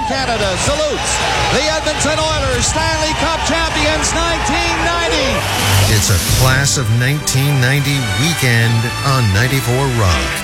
Canada salutes the Edmonton Oilers, Stanley Cup champions 1990. It's a class of 1990 weekend on 94 Rock.